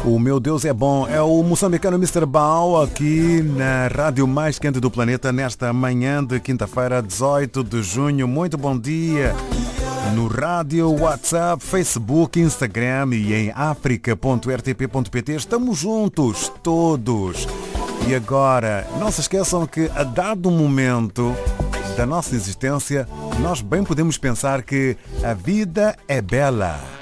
O meu Deus é bom. É o moçambicano Mr. Bao aqui na rádio mais quente do planeta nesta manhã de quinta-feira, 18 de junho. Muito bom dia. No rádio, WhatsApp, Facebook, Instagram e em africa.rtp.pt. Estamos juntos, todos. E agora, não se esqueçam que a dado momento da nossa existência, nós bem podemos pensar que a vida é bela.